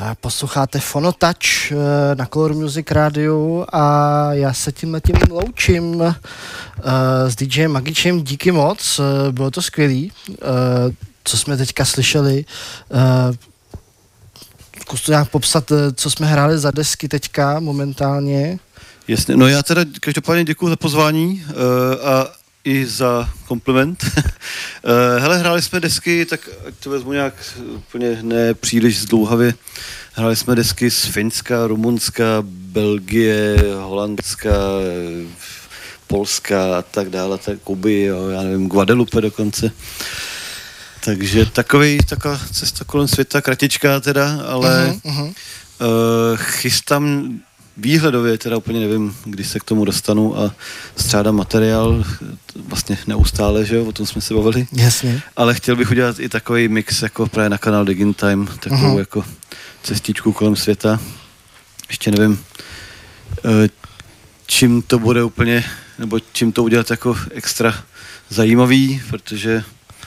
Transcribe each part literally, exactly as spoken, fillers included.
Posloucháte Phonotouch na Color Music rádiu a já se tímhle tím loučím s DJem Magičem. Díky moc, bylo to skvělý, co jsme teďka slyšeli. Zkus to nějak popsat, co jsme hráli za desky teďka momentálně. Jasně, no já teda každopádně děkuju za pozvání a i za kompliment. Hele, hráli jsme desky, tak ať to vezmu nějak úplně ne příliš zdlouhavě. Hráli jsme desky z Finska, Rumunska, Belgie, Holandska, Polska a tak dále, tak Kuby, jo, já nevím, Guadeloupe dokonce. Takže takový, taková cesta kolem světa, kratičká teda, ale uh-huh, uh-huh. Uh, chystám výhledově, teda úplně nevím, kdy se k tomu dostanu a střádám materiál vlastně neustále, že jo, o tom jsme se bavili. Jasně. Ale chtěl bych udělat i takový mix jako právě na kanál Digin Time, takovou uh-huh. jako cestičku kolem světa. Ještě nevím, čím to bude úplně, nebo čím to udělat jako extra zajímavý, protože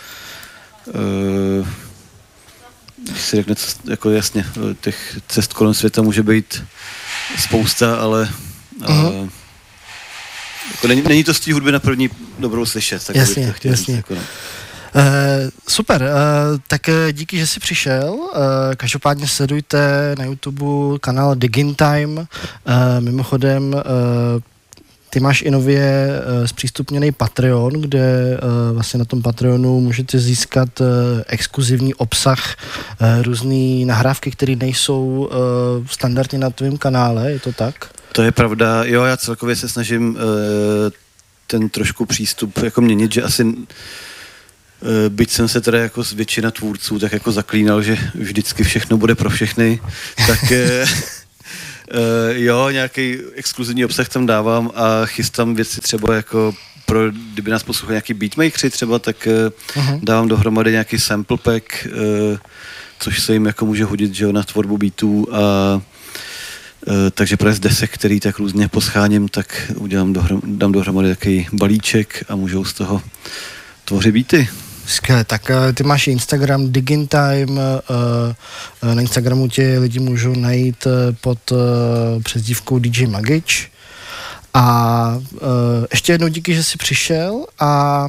uh, když si řekne, jako jasně, těch cest kolem světa může být spousta, ale uh-huh. uh, jako není, není to z té hudby na první dobrou slyšet. Tak jasně, to chtěl jasně. říct, jako no. Uh, super, uh, tak díky, že jsi přišel. Uh, každopádně sledujte na YouTube kanál Digin Time. Uh, mimochodem, uh, ty máš i nově uh, zpřístupněný Patreon, kde uh, vlastně na tom Patreonu můžete získat uh, exkluzivní obsah, uh, různý nahrávky, které nejsou uh, standardně na tvém kanále, je to tak? To je pravda, jo, já celkově se snažím uh, ten trošku přístup jako měnit, že asi uh, byť jsem se teda jako z většina tvůrců tak jako zaklínal, že vždycky všechno bude pro všechny, tak uh, Uh, jo, nějaký exkluzivní obsah tam dávám a chystám věci třeba jako pro, kdyby nás poslouchali nějaký beatmakeri třeba, tak uh, uh-huh. dávám dohromady nějaký sample pack, uh, což se jim jako může hodit, že jo, na tvorbu beatů a uh, takže právě z desek, který tak různě poscháním, tak udělám dohrom, dám dohromady takový balíček a můžou z toho tvořit beaty. Skvěle, tak ty máš Instagram Digin Time, na Instagramu tě lidi můžou najít pod přezdívkou D J Magič. A ještě jednou díky, že jsi přišel a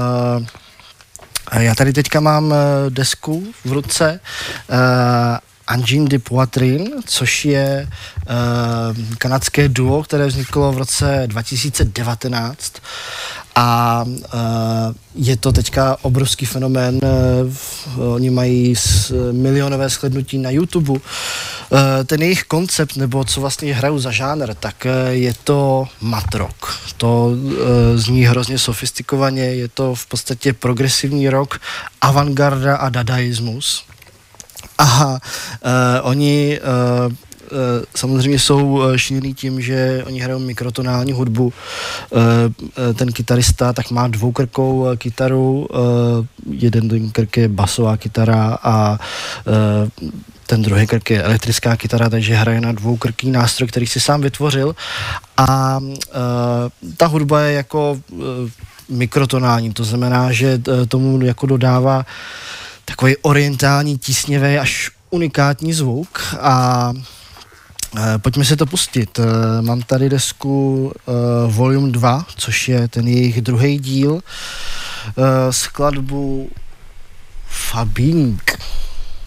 já tady teďka mám desku v ruce Engine de Poitrine, což je uh, kanadské duo, které vzniklo v roce dva tisíce devatenáct a uh, je to teďka obrovský fenomén, uh, oni mají s, milionové shlédnutí na YouTube. Uh, ten jejich koncept, nebo co vlastně hrajou za žánr, tak uh, je to mat rock. To uh, zní hrozně sofistikovaně, je to v podstatě progresivní rock, avantgarda a dadaismus. Aha, uh, oni uh, uh, samozřejmě jsou šílený tím, že oni hrajou mikrotonální hudbu. Uh, uh, ten kytarista tak má dvoukrkou uh, kytaru, uh, jeden ten krk je basová kytara a uh, ten druhý krk je elektrická kytara, takže hraje na dvoukrký nástroj, který si sám vytvořil. A uh, ta hudba je jako uh, mikrotonální, to znamená, že uh, tomu jako dodává takový orientální, tísněvý až unikátní zvuk a e, pojďme si to pustit. E, mám tady desku e, Volume dva, což je ten jejich druhý díl, e, skladbu Fabing.